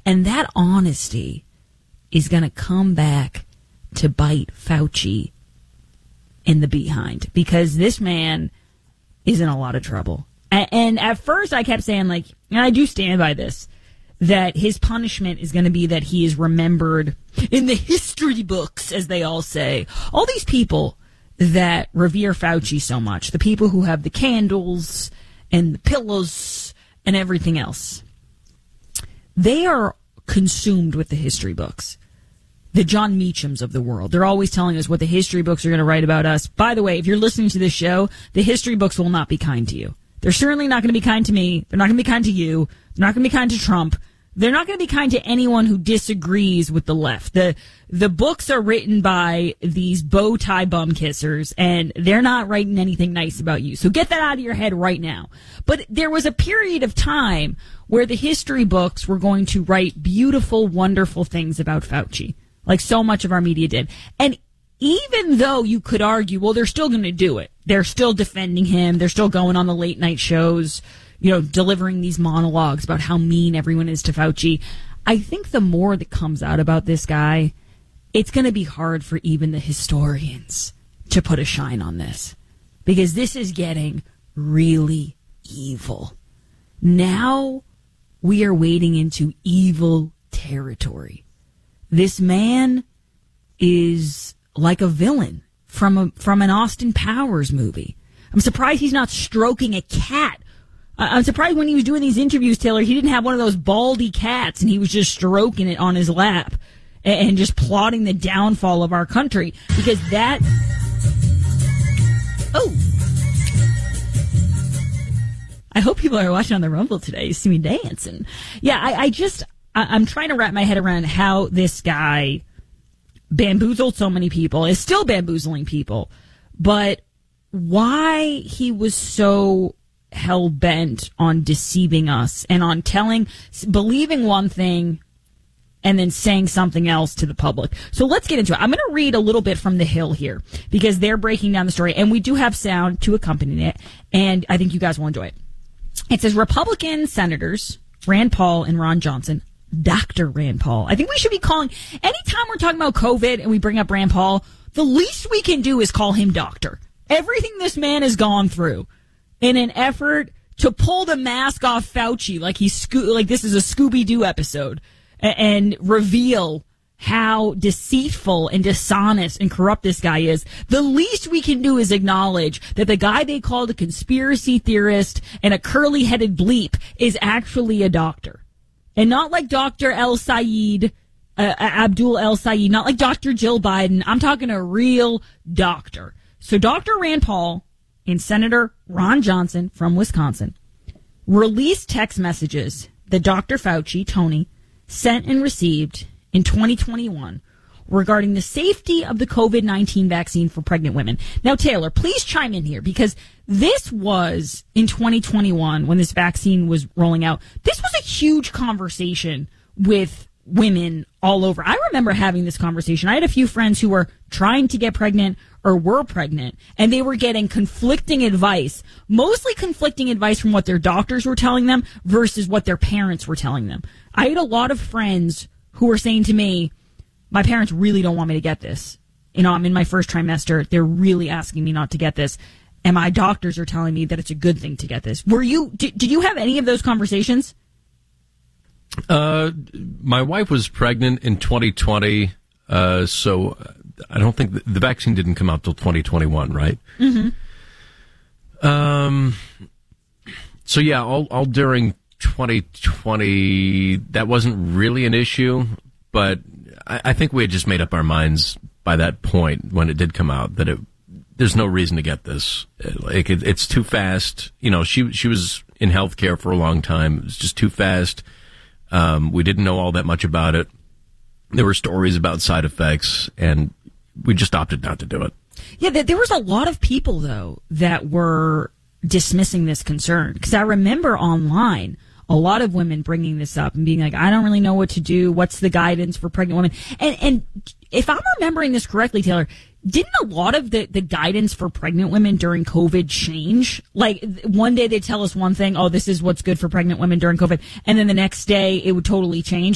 And that honesty is going to come back to bite Fauci in the behind, because this man is in a lot of trouble. And at first I kept saying, like, and I do stand by this, that his punishment is going to be that he is remembered in the history books, as they all say. All these people that revere Fauci so much, the people who have the candles and the pillows and everything else, they are consumed with the history books. The John Meachams of the world. They're always telling us what the history books are going to write about us. By the way, if you're listening to this show, the history books will not be kind to you. They're certainly not going to be kind to me. They're not going to be kind to you. They're not going to be kind to Trump. They're not going to be kind to anyone who disagrees with the left. The books are written by these bow tie bum kissers, and they're not writing anything nice about you. So get that out of your head right now. But there was a period of time where the history books were going to write beautiful, wonderful things about Fauci, like so much of our media did. And even though you could argue, well, they're still going to do it. They're still defending him. They're still going on the late night shows, you know, delivering these monologues about how mean everyone is to Fauci. I think the more that comes out about this guy, it's going to be hard for even the historians to put a shine on this, because this is getting really evil. Now we are wading into evil territory. This man is like a villain from an Austin Powers movie. I'm surprised he's not stroking a cat. I'm surprised when he was doing these interviews, Taylor, he didn't have one of those baldy cats and he was just stroking it on his lap and just plotting the downfall of our country, because that... Oh. I hope people are watching on the Rumble today. You see me dancing. Yeah, I'm trying to wrap my head around how this guy bamboozled so many people, is still bamboozling people, but why he was so hell-bent on deceiving us and on believing one thing and then saying something else to the public. So let's get into it. I'm going to read a little bit from The Hill here, because they're breaking down the story, and we do have sound to accompany it, and I think you guys will enjoy it. It says Republican senators Rand Paul and Ron Johnson, Dr. Rand Paul. I think we should be calling, anytime we're talking about COVID and we bring up Rand Paul, the least we can do is call him doctor. Everything this man has gone through in an effort to pull the mask off Fauci like this is a Scooby-Doo episode, and reveal how deceitful and dishonest and corrupt this guy is. The least we can do is acknowledge that the guy they called a conspiracy theorist and a curly-headed bleep is actually a doctor. And not like Dr. Abdul El Sayed, not like Dr. Jill Biden. I'm talking a real doctor. So Dr. Rand Paul and Senator Ron Johnson from Wisconsin released text messages that Dr. Fauci, Tony, sent and received in 2021 regarding the safety of the COVID-19 vaccine for pregnant women. Now, Taylor, please chime in here, because this was in 2021 when this vaccine was rolling out. This was a huge conversation with women all over. I remember having this conversation. I had a few friends who were trying to get pregnant or were pregnant, and they were getting conflicting advice, mostly conflicting advice from what their doctors were telling them versus what their parents were telling them. I had a lot of friends who were saying to me, my parents really don't want me to get this. You know, I'm in my first trimester. They're really asking me not to get this. And my doctors are telling me that it's a good thing to get this. Did you have any of those conversations? My wife was pregnant in 2020, so I don't think the vaccine didn't come out till 2021, right? Mm-hmm. So yeah, all during 2020, that wasn't really an issue, but I think we had just made up our minds by that point when it did come out that there's no reason to get this. It's too fast. You know, she was in healthcare for a long time. It was just too fast. We didn't know all that much about it. There were stories about side effects, and we just opted not to do it. Yeah, there was a lot of people, though, that were dismissing this concern. Because I remember online a lot of women bringing this up and being like, I don't really know what to do. What's the guidance for pregnant women? And if I'm remembering this correctly, Taylor, didn't a lot of the guidance for pregnant women during COVID change? Like, one day they tell us one thing, oh, this is what's good for pregnant women during COVID, and then the next day it would totally change.